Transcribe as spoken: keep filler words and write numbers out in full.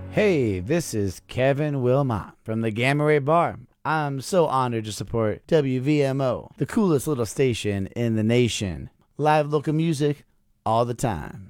Hey, this is Kevin Wilmot from the Gamma Ray Bar. I'm so honored to support W V M O, the coolest little station in the nation. Live local music all the time.